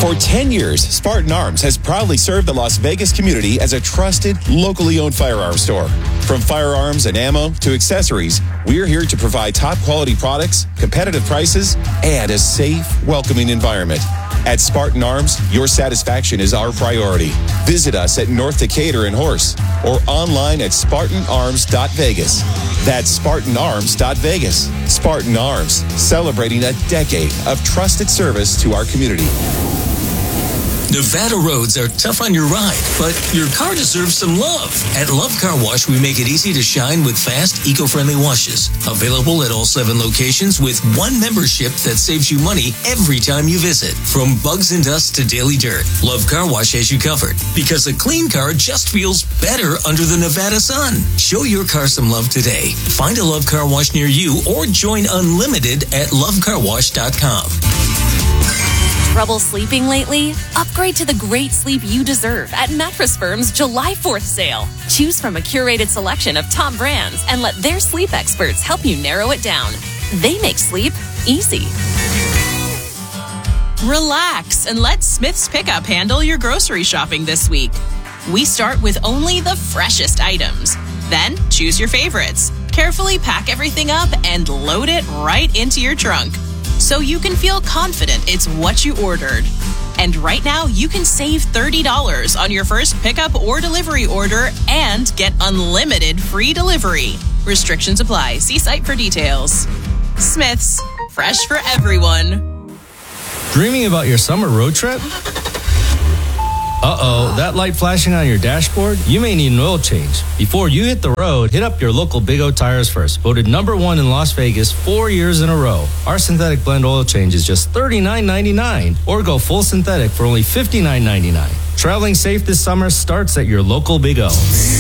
For 10 years, Spartan Arms has proudly served the Las Vegas community as a trusted, locally owned firearms store. From firearms and ammo to accessories, we're here to provide top quality products, competitive prices, and a safe, welcoming environment. At Spartan Arms, your satisfaction is our priority. Visit us at North Decatur and Horse or online at SpartanArms.Vegas. That's SpartanArms.Vegas. Spartan Arms, celebrating a decade of trusted service to our community. Nevada roads are tough on your ride, but your car deserves some love. At Love Car Wash, we make it easy to shine with fast, eco-friendly washes. Available at all 7 locations with one membership that saves you money every time you visit. From bugs and dust to daily dirt, Love Car Wash has you covered. Because a clean car just feels better under the Nevada sun. Show your car some love today. Find a Love Car Wash near you or join Unlimited at lovecarwash.com. Trouble sleeping lately? Upgrade to the great sleep you deserve at Mattress Firm's July 4th sale. Choose from a curated selection of top brands and let their sleep experts help you narrow it down. They make sleep easy. Relax and let Smith's Pickup handle your grocery shopping this week. We start with only the freshest items. Then choose your favorites. Carefully pack everything up and load it right into your trunk, so you can feel confident it's what you ordered. And right now, you can save $30 on your first pickup or delivery order and get unlimited free delivery. Restrictions apply. See site for details. Smith's, fresh for everyone. Dreaming about your summer road trip? Uh-oh, that light flashing on your dashboard? You may need an oil change. Before you hit the road, hit up your local Big O Tires first. Voted #1 in Las Vegas 4 years in a row. Our synthetic blend oil change is just $39.99. Or go full synthetic for only $59.99. Traveling safe this summer starts at your local Big O. Big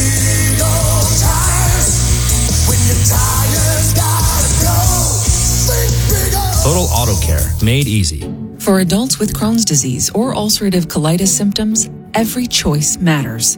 O Tires, when your tires gotta go. Think Big O. Total Auto Care, made easy. For adults with Crohn's disease or ulcerative colitis symptoms, every choice matters.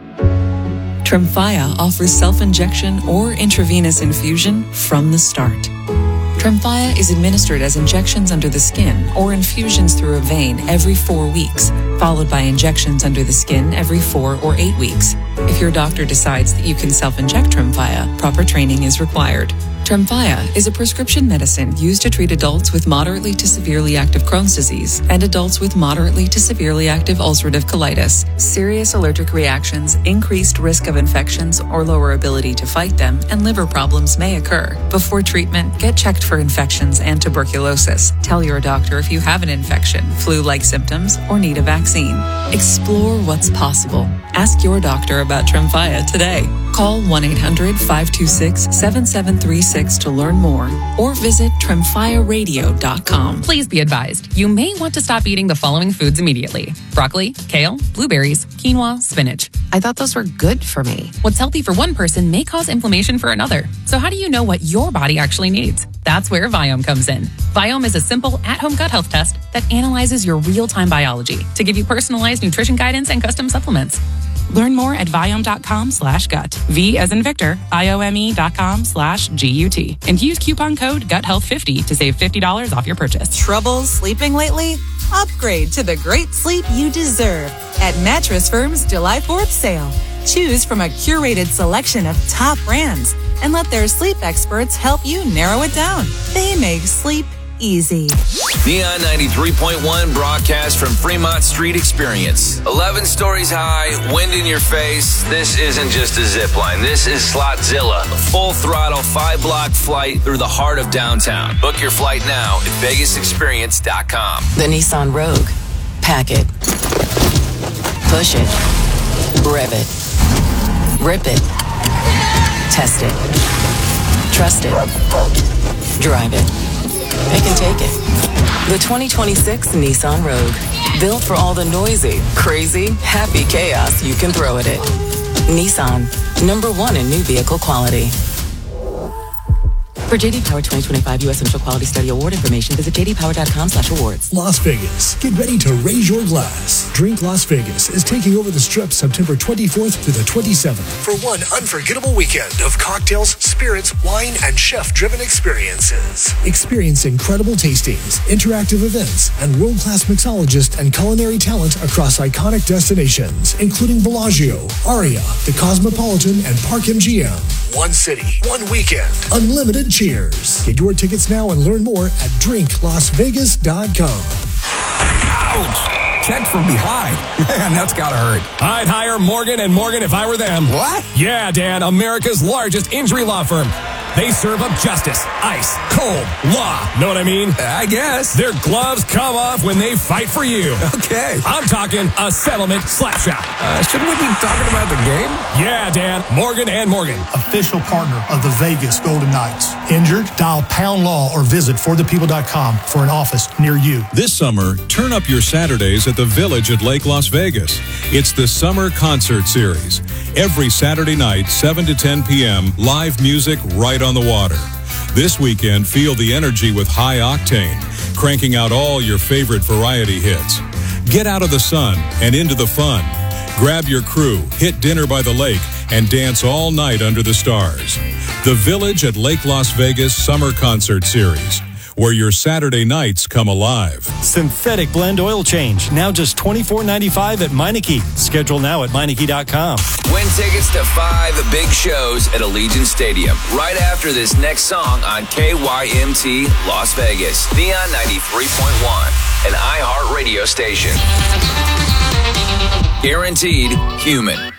Tremfya offers self-injection or intravenous infusion from the start. Tremfya is administered as injections under the skin or infusions through a vein every 4 weeks, followed by injections under the skin every 4 or 8 weeks. If your doctor decides that you can self-inject Tremfya, proper training is required. Tremfya is a prescription medicine used to treat adults with moderately to severely active Crohn's disease and adults with moderately to severely active ulcerative colitis. Serious allergic reactions, increased risk of infections or lower ability to fight them, and liver problems may occur. Before treatment, get checked for infections and tuberculosis. Tell your doctor if you have an infection, flu-like symptoms, or need a vaccine. Explore what's possible. Ask your doctor about Tremfya today. Call 1-800-526-7736 to learn more or visit TremfyaRadio.com. Please be advised, you may want to stop eating the following foods immediately: broccoli, kale, blueberries, quinoa, spinach. I thought those were good for me. What's healthy for one person may cause inflammation for another. So how do you know what your body actually needs? That's where Viome comes in. Viome is a simple at-home gut health test that analyzes your real-time biology to give you personalized nutrition guidance and custom supplements. Learn more at Viome.com/gut. V as in Victor, IOME.com/GUT. And use coupon code GUTHEALTH50 to save $50 off your purchase. Trouble sleeping lately? Upgrade to the great sleep you deserve at Mattress Firm's July 4th sale. Choose from a curated selection of top brands and let their sleep experts help you narrow it down. They make sleep easy. Neon 93.1 broadcast from Fremont Street Experience. 11 stories high, wind in your face. This isn't just a zip line. This is Slotzilla, a full throttle 5-block flight through the heart of downtown. Book your flight now at VegasExperience.com. The Nissan Rogue. Pack it. Push it. Rev it. Rip it. Test it. Trust it. Drive it. They can take it. The 2026 Nissan Rogue. Built for all the noisy, crazy, happy chaos you can throw at it. Nissan. #1 in new vehicle quality. For J.D. Power 2025 U.S. Central Quality Study Award information, visit jdpower.com/awards. Las Vegas. Get ready to raise your glass. Drink Las Vegas is taking over the Strip September 24th through the 27th for one unforgettable weekend of cocktails, spirits, wine, and chef-driven experiences. Experience incredible tastings, interactive events, and world-class mixologist and culinary talent across iconic destinations, including Bellagio, Aria, the Cosmopolitan, and Park MGM. One city, one weekend, unlimited cheers. Get your tickets now and learn more at drinklasvegas.com. Ouch! Checked from behind. Man, that's gotta hurt. I'd hire Morgan & Morgan if I were them. What? Yeah, Dan, America's largest injury law firm. They serve up justice, ice, cold, law. Know what I mean? I guess. Their gloves come off when they fight for you. Okay. I'm talking a settlement slap shot. Shouldn't we be talking about the game? Yeah, Dan. Morgan & Morgan. Official partner of the Vegas Golden Knights. Injured? Dial Pound Law or visit forthepeople.com for an office near you. This summer, turn up your Saturdays at the Village at Lake Las Vegas. It's the Summer Concert Series. Every Saturday night, 7 to 10 p.m., live music right on the water. This weekend, feel the energy with High Octane, cranking out all your favorite variety hits. Get out of the sun and into the fun. Grab your crew, hit dinner by the lake, and dance all night under the stars. The Village at Lake Las Vegas Summer Concert Series, where your Saturday nights come alive. Synthetic blend oil change, now just $24.95 at Meineke. Schedule now at Meineke.com. Win tickets to 5 big shows at Allegiant Stadium right after this next song on KYMT Las Vegas, Neon 93.1, an iHeart radio station. Guaranteed human.